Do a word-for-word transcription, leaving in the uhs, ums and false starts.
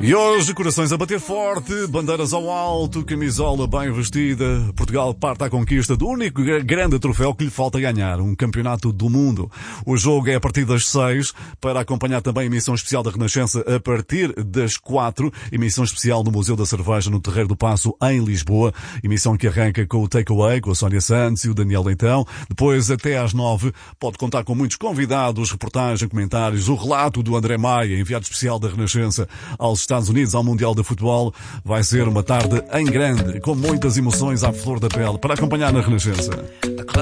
E hoje, corações a bater forte, bandeiras ao alto, camisola bem vestida. Portugal parte à conquista do único grande troféu que lhe falta ganhar, um campeonato do mundo. O jogo é a partir das seis, para acompanhar também a emissão especial da Renascença a partir das quatro, emissão especial do Museu da Cerveja no Terreiro do Paço, em Lisboa. Emissão que arranca com o Takeaway, com a Sónia Santos e o Daniel Leitão. Depois, até às nove, pode contar com muitos convidados, reportagem, comentários, o relato do André Maia, enviado especial da Renascença aos Estados Unidos, ao Mundial de Futebol. Vai ser uma tarde em grande, com muitas emoções à flor da pele, para acompanhar na Renascença.